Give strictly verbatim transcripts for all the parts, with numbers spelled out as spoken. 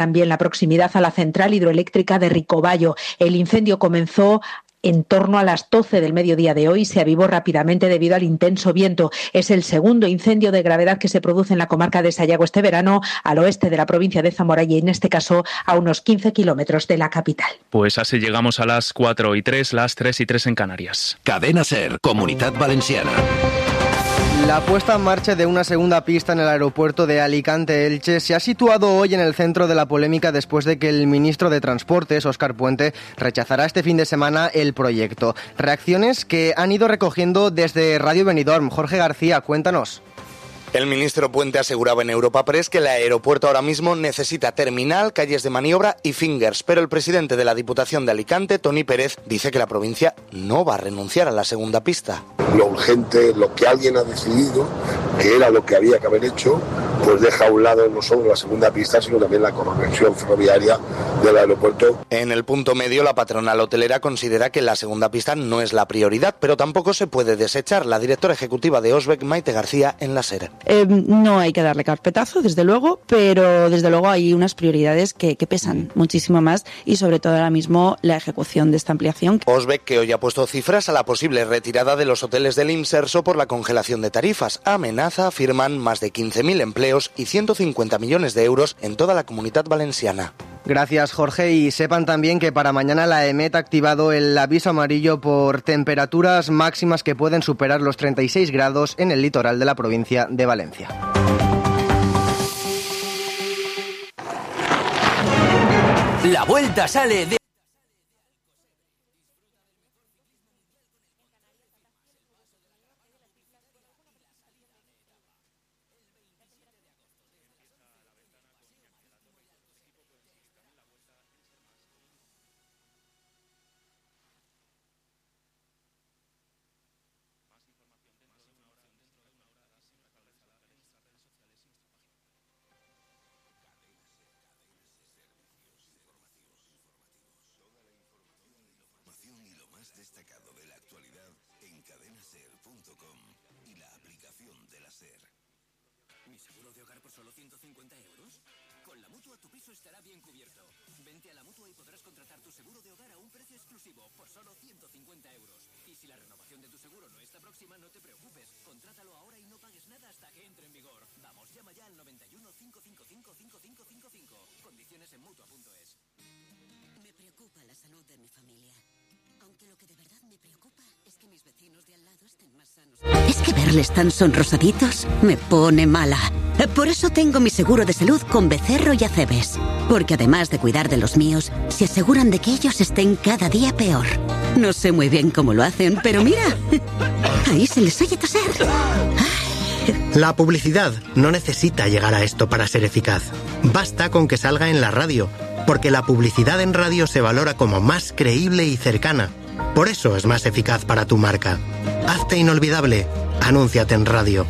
También la proximidad a la central hidroeléctrica de Ricoballo. El incendio comenzó en torno a las doce del mediodía de hoy, se avivó rápidamente debido al intenso viento. Es el segundo incendio de gravedad que se produce en la comarca de Sayago este verano, al oeste de la provincia de Zamora y en este caso a unos quince kilómetros de la capital. Pues así llegamos a las cuatro y tres, las tres y tres en Canarias. Cadena SER, Comunidad Valenciana. La puesta en marcha de una segunda pista en el aeropuerto de Alicante-Elche se ha situado hoy en el centro de la polémica después de que el ministro de Transportes, Óscar Puente, rechazará este fin de semana el proyecto. Reacciones que han ido recogiendo desde Radio Benidorm. Jorge García, cuéntanos. El ministro Puente aseguraba en Europa Press que el aeropuerto ahora mismo necesita terminal, calles de maniobra y fingers, pero el presidente de la Diputación de Alicante, Toni Pérez, dice que la provincia no va a renunciar a la segunda pista. Lo urgente, lo que alguien ha decidido, que era lo que había que haber hecho, pues deja a un lado no solo la segunda pista, sino también la conexión ferroviaria del aeropuerto. En el punto medio, la patronal hotelera considera que la segunda pista no es la prioridad, pero tampoco se puede desechar. La directora ejecutiva de Osbec, Maite García, en la SER. Eh, no hay que darle carpetazo, desde luego, pero desde luego hay unas prioridades que, que pesan muchísimo más y sobre todo ahora mismo la ejecución de esta ampliación. Osbec, que hoy ha puesto cifras a la posible retirada de los hoteles del Imserso por la congelación de tarifas, amenaza, afirman, más de quince mil empleos y ciento cincuenta millones de euros en toda la Comunidad Valenciana. Gracias, Jorge, y sepan también que para mañana la EMET ha activado el aviso amarillo por temperaturas máximas que pueden superar los treinta y seis grados en el litoral de la provincia de Valencia. La vuelta sale de... destacado de la actualidad en cadena ser punto com y la aplicación de la SER. ¿Mi seguro de hogar por solo ciento cincuenta euros? Con la Mutua tu piso estará bien cubierto. Vente a la Mutua y podrás contratar tu seguro de hogar a un precio exclusivo por solo ciento cincuenta euros. Y si la renovación de tu seguro no está próxima, no te preocupes. Contrátalo ahora y no pagues nada hasta que entre en vigor. Vamos, llama ya al noventa y uno, cinco cinco cinco, cinco cinco cinco cinco. Condiciones en mutua punto es. Me preocupa la salud de mi familia. Aunque lo que de verdad me preocupa es que mis vecinos de al lado estén más sanos. Es que verles tan sonrosaditos me pone mala. Por eso tengo mi seguro de salud con Becerro y Acebes. Porque además de cuidar de los míos, se aseguran de que ellos estén cada día peor. No sé muy bien cómo lo hacen, pero mira, ahí se les oye toser. La publicidad no necesita llegar a esto para ser eficaz. Basta con que salga en la radio, porque la publicidad en radio se valora como más creíble y cercana. Por eso es más eficaz para tu marca. Hazte inolvidable. Anúnciate en radio.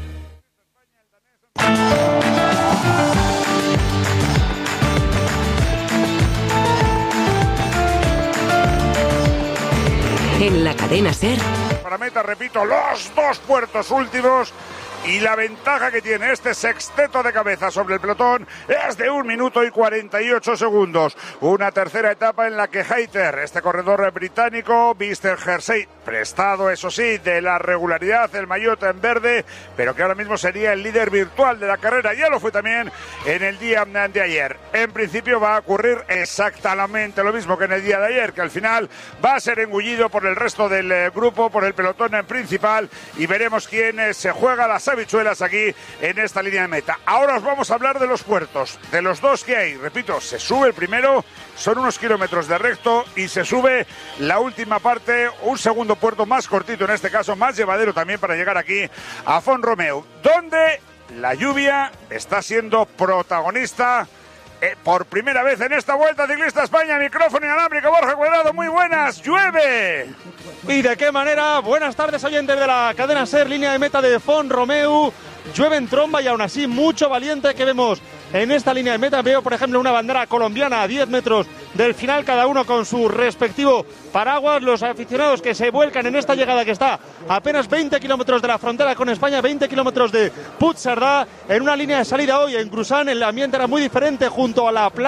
En la cadena SER. Para meta, repito, los dos puertos últimos. Y la ventaja que tiene este sexteto de cabeza sobre el pelotón es de un minuto y cuarenta y ocho segundos. Una tercera etapa en la que Hayter, este corredor británico, viste el jersey prestado, eso sí, de la regularidad, el maillot en verde, pero que ahora mismo sería el líder virtual de la carrera. Ya lo fue también en el día de ayer. En principio va a ocurrir exactamente lo mismo que en el día de ayer, que al final va a ser engullido por el resto del eh, grupo, por el pelotón principal, y veremos quién eh, se juega las habichuelas aquí en esta línea de meta. Ahora os vamos a hablar de los puertos, de los dos que hay. Repito, se sube el primero, son unos kilómetros de recto, y se sube la última parte, un segundo puerto más cortito, en este caso más llevadero también, para llegar aquí a Font-Romeu, donde la lluvia está siendo protagonista eh, por primera vez en esta Vuelta Ciclista España. Micrófono inalámbrico, Borja Cuadrado, muy buenas. ¡Llueve! ¿Y de qué manera? Buenas tardes, oyentes de la cadena SER, línea de meta de Font-Romeu. Llueve en tromba y aún así mucho valiente que vemos en esta línea de meta. Veo, por ejemplo, una bandera colombiana a diez metros del final, cada uno con su respectivo paraguas. Los aficionados que se vuelcan en esta llegada que está a apenas veinte kilómetros de la frontera con España, veinte kilómetros de Puigcerdá, en una línea de salida hoy en Cruzán. El ambiente era muy diferente junto a la playa